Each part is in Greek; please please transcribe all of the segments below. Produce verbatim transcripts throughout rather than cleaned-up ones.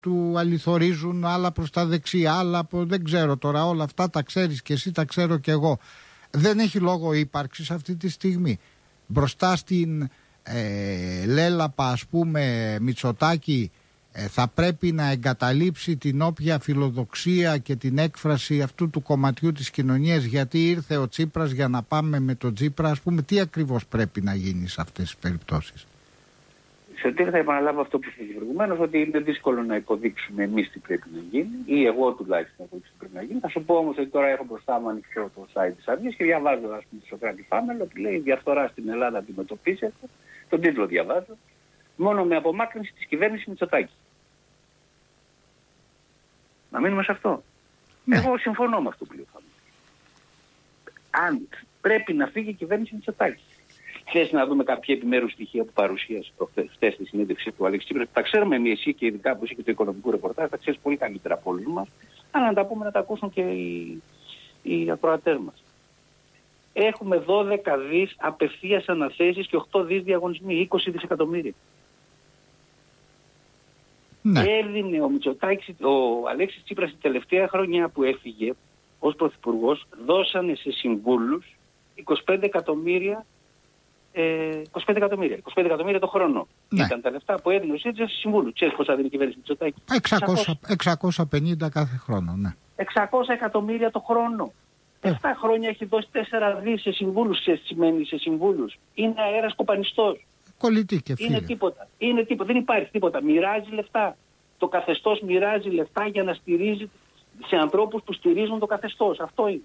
του αληθορίζουν, άλλα προς τα δεξιά, άλλα από δεν ξέρω τώρα, όλα αυτά τα ξέρεις και εσύ, τα ξέρω και εγώ. Δεν έχει λόγο ύπαρξης αυτή τη στιγμή. Μπροστά στην ε, λέλαπα, ας πούμε, Μητσοτάκη, ε, θα πρέπει να εγκαταλείψει την όποια φιλοδοξία και την έκφραση αυτού του κομματιού της κοινωνίας, γιατί ήρθε ο Τσίπρας για να πάμε με τον Τσίπρα. Ας πούμε, τι ακριβώς πρέπει να γίνει σε αυτές τις περιπτώσεις? Σε τι θα επαναλάβω αυτό που είπα προηγουμένως, ότι είναι δύσκολο να υποδείξουμε εμείς τι πρέπει να γίνει, ή εγώ τουλάχιστον να υποδείξω τι πρέπει να γίνει. Θα σου πω όμως ότι τώρα έχω μπροστά μου ανοιχτό το site της Αυγής και διαβάζω, ας πούμε, το Σωκράτη Φάμελο που λέει: διαφθορά στην Ελλάδα αντιμετωπίζεται. Τον τίτλο διαβάζω. Μόνο με απομάκρυνση της κυβέρνησης Μητσοτάκη. Να μείνουμε σε αυτό. Ναι. Εγώ συμφωνώ με αυτό που λέει ο Φάμελο. Αν πρέπει να φύγει η κυβέρνηση Μητσοτάκη. Θες να δούμε κάποια επιμέρους στοιχεία που παρουσίασε χθες στη συνέντευξη του Αλέξη Τσίπρα. Τα ξέρουμε εμείς, εσύ και ειδικά που είσαι και το οικονομικό ρεπορτάζ, τα ξέρεις πολύ καλύτερα από όλους μας. Αλλά να τα πούμε, να τα ακούσουν και οι, οι ακροατές μας. Έχουμε δώδεκα δις απευθείας αναθέσεις και οκτώ δις διαγωνισμοί, είκοσι δισεκατομμύρια. Ναι. Έδινε ο Μητσοτάκης, ο Αλέξης Τσίπρας την τελευταία χρονιά που έφυγε ως πρωθυπουργός, δώσανε σε συμβούλους είκοσι πέντε εκατομμύρια. Ε, είκοσι πέντε εκατομμύρια. είκοσι πέντε εκατομμύρια το χρόνο. Ναι. Ήταν τα λεφτά που έδινε ο ΣΥΡΙΖΑ στη Συμβούλου. Ξέρεις πόσα δίνει η κυβέρνηση Μητσοτάκη? εξακόσια πενήντα κάθε χρόνο, ναι. εξακόσια εκατομμύρια το χρόνο. Ε. επτά χρόνια έχει δώσει τέσσερα δις σε συμβούλους. Ξέρεις τι σημαίνει σε συμβούλους? Είναι αέρας κοπανιστός. Κολλητή και φίλε. Είναι τίποτα. Είναι τίποτα. Δεν υπάρχει τίποτα. Μοιράζει λεφτά. Το καθεστώς μοιράζει λεφτά για να στηρίζει σε ανθρώπους που στηρίζουν το καθεστώς. Αυτό είναι.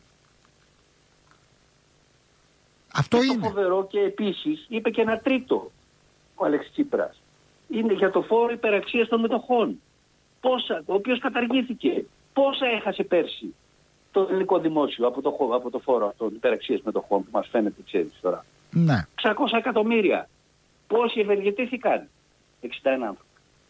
Αυτό και είναι. Το φοβερό και επίσης είπε και ένα τρίτο ο Αλέξης Τσίπρας. Είναι για το φόρο υπεραξίας των μετοχών. Πόσα, ο οποίος καταργήθηκε. Πόσα έχασε πέρσι το ελληνικό δημόσιο από το, από το φόρο αυτών υπεραξίας μετοχών που μας φαίνεται, ξέρεις τώρα. Ναι. εξακόσια εκατομμύρια. Πόσοι ευεργετήθηκαν? εξήντα ένα άνθρωποι.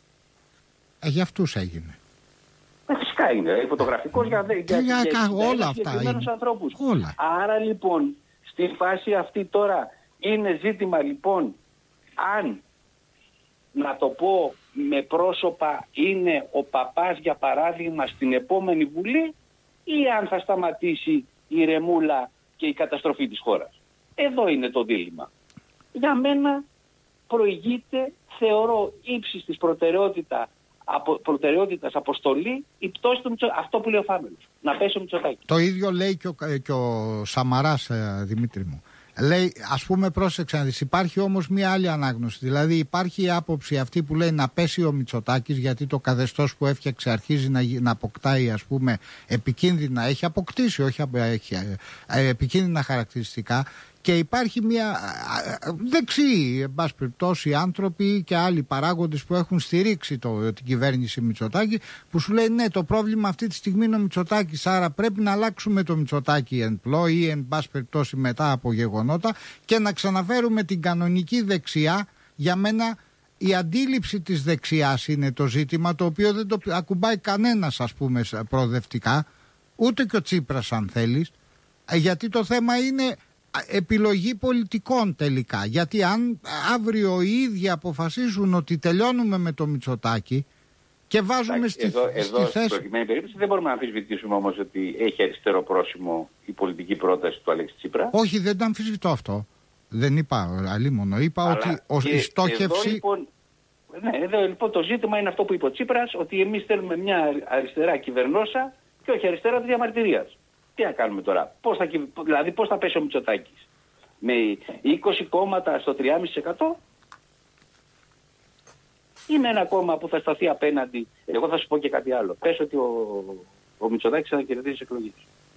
Ε, για αυτούς έγινε. Ε, φυσικά είναι. Ε, φωτογραφικός για, για, για, για όλα αυτά είναι. Ανθρώπους. Όλα. Άρα λοιπόν στη φάση αυτή τώρα είναι ζήτημα λοιπόν αν, να το πω με πρόσωπα, είναι ο παπάς για παράδειγμα στην επόμενη Βουλή, ή αν θα σταματήσει η ρεμούλα και η καταστροφή της χώρας. Εδώ είναι το δίλημμα. Για μένα προηγείται, θεωρώ, ύψης της προτεραιότητα, απο, προτεραιότητας αποστολή η πτώση του Μητσοτάκη. Αυτό που λέει ο Φάμελος. Να πέσει ο Μητσοτάκη. Το ίδιο λέει και ο, και ο Σαμαράς, ε, Δημήτρη μου. Λέει, ας πούμε, πρόσεξε να δεις, υπάρχει όμως μία άλλη ανάγνωση. Δηλαδή υπάρχει η άποψη αυτή που λέει να πέσει ο Μητσοτάκης, γιατί το καθεστώς που έφτιαξε αρχίζει να, να αποκτάει, ας πούμε, επικίνδυνα, έχει αποκτήσει, όχι έχει, ε, επικίνδυνα χαρακτηριστικά. Και υπάρχει μια δεξιοί, εν πάση περιπτώσει, άνθρωποι και άλλοι παράγοντες που έχουν στηρίξει το, την κυβέρνηση Μητσοτάκη, που σου λέει ναι, το πρόβλημα αυτή τη στιγμή είναι ο Μητσοτάκης, άρα πρέπει να αλλάξουμε το Μητσοτάκη εν πλώ ή εν πάση περιπτώσει μετά από γεγονότα και να ξαναφέρουμε την κανονική δεξιά. Για μένα η αντίληψη της δεξιάς είναι το ζήτημα, το οποίο δεν το ακουμπάει κανένας, ας πούμε, προοδευτικά, ούτε και ο Τσίπρας αν θέλεις, γιατί το θέμα είναι επιλογή πολιτικών τελικά. Γιατί αν αύριο οι ίδιοι αποφασίζουν ότι τελειώνουμε με το Μητσοτάκη και βάζουμε Άχι, στη, εδώ, στη εδώ, θέση... Στην προκειμένη περίπτωση δεν μπορούμε να αμφισβητήσουμε όμως ότι έχει αριστερό πρόσημο η πολιτική πρόταση του Αλέξη Τσίπρα. Όχι, δεν το αμφισβητώ αυτό. Δεν είπα αλίμονο. Είπα αλλά ότι ο, η στόχευση... Εδώ, λοιπόν, ναι, εδώ λοιπόν το ζήτημα είναι αυτό που είπε ο Τσίπρας, ότι εμείς θέλουμε μια αριστερά κυβερνόσα και όχι αριστερά της διαμαρτυρίας. Τι να κάνουμε τώρα, πώς θα, δηλαδή πώς θα πέσει ο Μητσοτάκης? Με είκοσι κόμματα στο τρία κόμμα πέντε τοις εκατό ή με ένα κόμμα που θα σταθεί απέναντι? Εγώ θα σου πω και κάτι άλλο. Πες ότι ο, ο Μητσοτάκης θα κερδίσει τις εκλογές.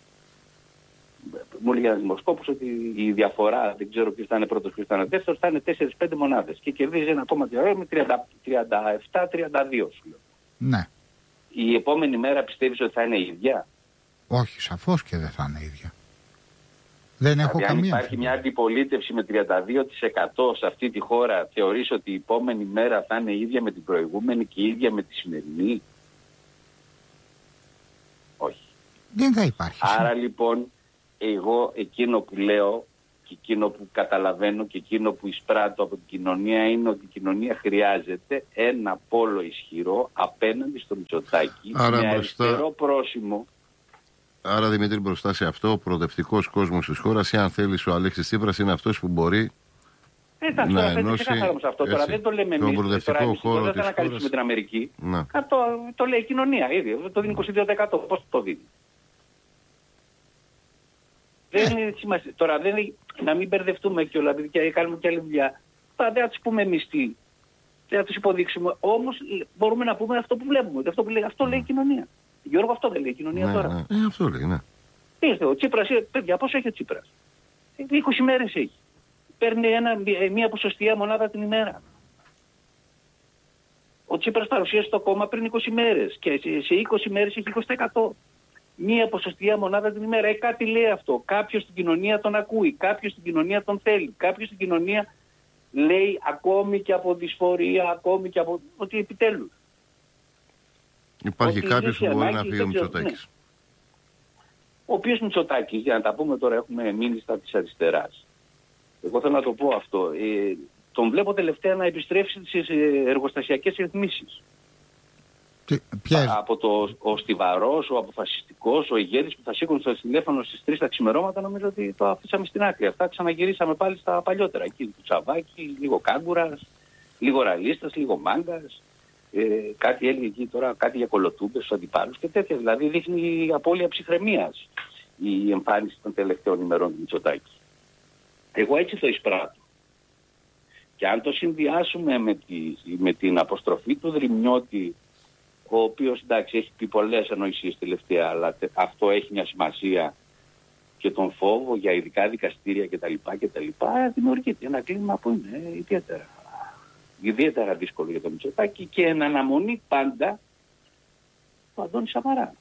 Μου λέει ένας δημοσκόπος ότι η διαφορά, δεν ξέρω ποιος θα είναι πρώτος, ποιος θα είναι δεύτερος, θα είναι τέσσερα πέντε μονάδες και κερδίζει ένα κόμμα με τριάντα επτά τριάντα δύο σου λέω. Ναι. Η επόμενη μέρα πιστεύεις ότι θα είναι η ίδια? Όχι, σαφώς και δεν θα είναι ίδια. Δεν έχω δηλαδή, καμία. Αν υπάρχει μια αντιπολίτευση με τριάντα δύο τοις εκατό σε αυτή τη χώρα, θεωρείς ότι η επόμενη μέρα θα είναι ίδια με την προηγούμενη και ίδια με τη σημερινή? Όχι. Δεν θα υπάρχει. Άρα λοιπόν, εγώ εκείνο που λέω και εκείνο που καταλαβαίνω και εκείνο που εισπράττω από την κοινωνία είναι ότι η κοινωνία χρειάζεται ένα πόλο ισχυρό απέναντι στο Μητσοτάκη, Άρα με μπροστά... αριστερό πρόσημο. Άρα, Δημήτρη, μπροστά σε αυτό, ο προοδευτικός κόσμος της χώρας, αν θέλεις, ο Αλέξης Τσίπρας είναι αυτός που μπορεί Εντάξει, να τώρα ενώσει. ξεκάθαρα όμως αυτό. Τώρα δεν το λέμε εμείς. Προοδευτικό τώρα, χώρο δεν της θα ανακαλύψουμε χώρας. την Αμερική. Ναι. Αυτό το λέει η κοινωνία ήδη. Το δίνει είκοσι δύο τοις εκατό. Πώς το δίνει. Δεν είναι σημασία. Τώρα δεν είναι, να μην μπερδευτούμε κιόλας, δηλαδή κάνουμε κι άλλη δουλειά. Τώρα δεν θα τους πούμε εμείς τι. Δεν θα τους υποδείξουμε. Όμως μπορούμε να πούμε αυτό που βλέπουμε. Αυτό, που λέει, αυτό λέει η κοινωνία. Γιώργο, αυτό δεν λέει η κοινωνία Ναι, τώρα. ναι. Ε, αυτό λέει, ναι. Ήρθε ο Τσίπρας, παιδιά, πόσο έχει ο Τσίπρας. είκοσι μέρες έχει. Παίρνει ένα, μια ποσοστιαία μονάδα την ημέρα. Ο Τσίπρας παρουσίασε το κόμμα πριν είκοσι μέρες και σε είκοσι μέρες έχει είκοσι τοις εκατό. Μία ποσοστιαία μονάδα την ημέρα. Ε, κάτι λέει αυτό. Κάποιος στην κοινωνία τον ακούει. Κάποιος στην κοινωνία τον θέλει. Κάποιος στην κοινωνία λέει ακόμη και από δυσφορία, ακόμη και από ότι επιτέλους. Υπάρχει κάποιος που μπορεί να φύγει ο Ναι. Μητσοτάκης. Ο οποίος Μητσοτάκης, για να τα πούμε τώρα, έχουμε μείνει στα της αριστεράς. Εγώ θέλω να το πω αυτό. Ε, τον βλέπω τελευταία να επιστρέψει στις εργοστασιακές ρυθμίσεις. Από το ο στιβαρός, ο αποφασιστικός, ο ηγέτης που θα σήκουν στο τηλέφωνο στις τρεις τα ξημερώματα, νομίζω ότι το αφήσαμε στην άκρη. Αυτά ξαναγυρίσαμε πάλι στα παλιότερα. Εκεί του Τσαβάκη, λίγο Κάγκουρας, λίγο Ραλίστας, λίγο Μάγκας. Ε, κάτι έλεγε εκεί τώρα, κάτι για κολοτούμπες στους αντιπάλους και τέτοια. Δηλαδή δείχνει απώλεια ψυχραιμίας η εμφάνιση των τελευταίων ημερών του Μητσοτάκη. Εγώ έτσι το εισπράττω. Και αν το συνδυάσουμε με, τη, με την αποστροφή του Δρυμιώτη, ο οποίος εντάξει έχει πει πολλές ανοησίες τελευταία, αλλά τε, αυτό έχει μια σημασία, και τον φόβο για ειδικά δικαστήρια κτλ. κτλ δημιουργείται ένα κλίμα που είναι ιδιαίτερα, ιδιαίτερα δύσκολο για το Μητσοτάκη και εν αναμονή πάντα ο Αντώνης Σαμαρά.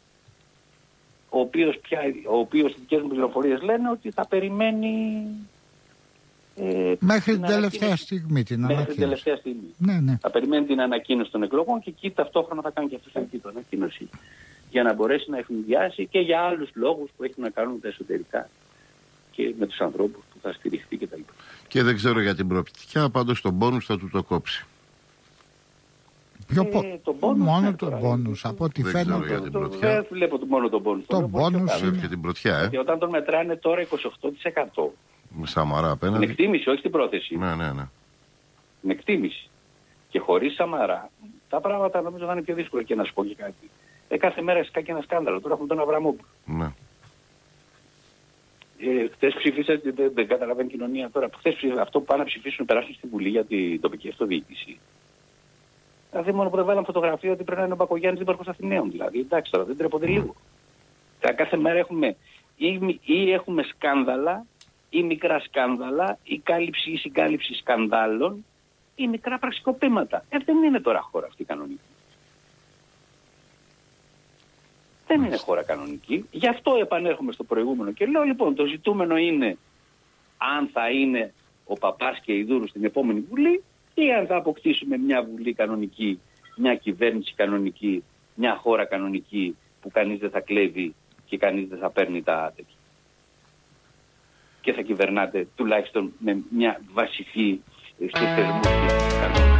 Ο οποίος, πια, ο οποίος στις δικές μου πληροφορίες λένε ότι θα περιμένει ε, μέχρι την τελευταία στιγμή την μέχρι ανακοίνωση. την τελευταία στιγμή. Ναι, ναι. Θα περιμένει την ανακοίνωση των εκλογών και εκεί ταυτόχρονα θα κάνει και αυτό την ανακοίνωση για να μπορέσει να ευνηδιάσει και για άλλους λόγους που έχουν να κάνουν τα εσωτερικά και με τους ανθρώπους που θα στηριχθεί κτλ. Και δεν ξέρω για την προοπτικά, πάντως τον πόνους θα του το κόψει. Πιο πο... Ε, το bonus, μόνο ναι, τον τώρα, πόνους, από ό,τι δεν φαίνεται. ξέρω για την Το- πρωτιά. Δεν βλέπω το- μόνο τον πόνους. Το bonus είναι- Και την πρωτιά, ε. Και όταν τον μετράνε τώρα είκοσι οκτώ τοις εκατό. Με Σαμαρά Είναι απέναντι. εκτίμηση, όχι την πρόθεση. Ναι, ναι, ναι. Είναι εκτίμηση. Και χωρίς Σαμαρά, τα πράγματα νομίζω θα είναι πιο δύσκολα. Και να σου πω και κάτι. Ε, κάθε μέρα σκάει και ένα σκάνδαλο. Τώρα έχουμε τον Αβραμόπουλο. ναι. Ε, χθες ψηφίσατε, δεν, δεν καταλαβαίνει η κοινωνία τώρα. Χθες ψηφίσατε, αυτό που πάνε να ψηφίσουν, περάσουν στη Βουλή για την τοπική αυτοδιοίκηση. Δηλαδή μόνο που δεν βάλαν φωτογραφία ότι πρέπει να είναι ο Μπακογιάννης δήμαρχος Αθηναίων. Δηλαδή εντάξει τώρα, δεν τρέπονται λίγο. Τα κάθε μέρα έχουμε ή, μη- ή έχουμε σκάνδαλα ή μικρά σκάνδαλα ή κάλυψη ή συγκάλυψη σκανδάλων ή μικρά πραξικοπήματα. Ε, δεν είναι τώρα χώρα αυτή κανονική. Δεν είναι χώρα κανονική. Γι' αυτό επανέρχομαι στο προηγούμενο και λέω λοιπόν το ζητούμενο είναι αν θα είναι ο Παπάς και η Δούρου στην επόμενη Βουλή ή αν θα αποκτήσουμε μια Βουλή κανονική, μια κυβέρνηση κανονική, μια χώρα κανονική που κανείς δεν θα κλέβει και κανείς δεν θα παίρνει τα τέτοια. Και θα κυβερνάτε τουλάχιστον με μια βασική στους θεσμούς και στους κανόνες.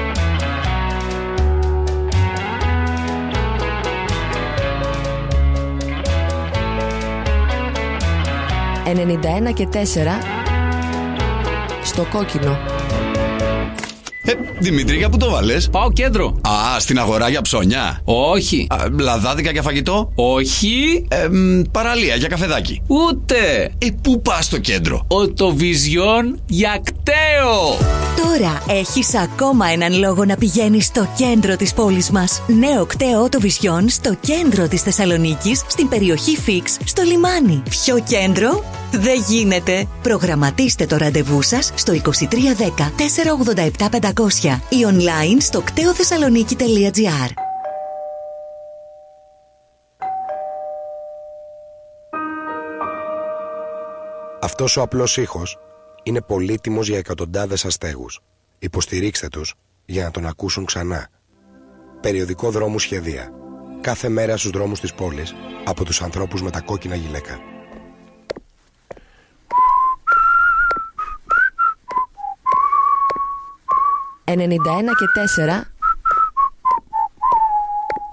ενενήντα ένα και τέσσερα στο κόκκινο. Ε, Δημήτρη, για πού το βάλες? Πάω κέντρο. Α, στην αγορά για ψώνια. Όχι. Α, λαδάδικα για φαγητό. Όχι. Ε, μ, παραλία για καφεδάκι. Ούτε. Ε, πού πας στο κέντρο? Οτοβιζιόν για κταίο. Τώρα έχεις ακόμα έναν λόγο να πηγαίνεις στο κέντρο της πόλης μας. Νέο κταίο Οτοβιζιόν στο κέντρο της Θεσσαλονίκης, στην περιοχή Φίξ, στο λιμάνι. Πιο κέντρο δεν γίνεται. Προγραμματίστε το ραντεβού σας στο είκοσι τρία δέκα τετρακόσια ογδόντα επτά πεντακόσια ή online στο κτέοθεσσαλονίκη τελεία τζι άρ. Αυτός ο απλός ήχος είναι πολύτιμος για εκατοντάδες αστέγους. Υποστηρίξτε τους για να τον ακούσουν ξανά. Περιοδικό δρόμου Σχεδία. Κάθε μέρα στους δρόμους της πόλης από τους ανθρώπους με τα κόκκινα γυλαίκα. ενενήντα ένα και τέσσερα